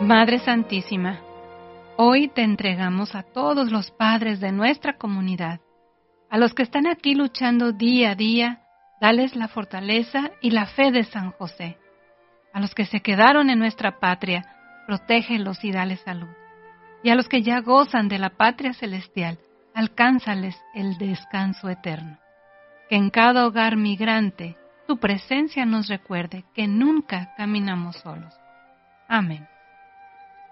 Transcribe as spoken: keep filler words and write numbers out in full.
Madre Santísima, hoy te entregamos a todos los padres de nuestra comunidad, a los que están aquí luchando día a día, dales la fortaleza y la fe de San José. A los que se quedaron en nuestra patria, protégelos y dales salud. Y a los que ya gozan de la patria celestial, alcánzales el descanso eterno. Que en cada hogar migrante, tu presencia nos recuerde que nunca caminamos solos. Amén.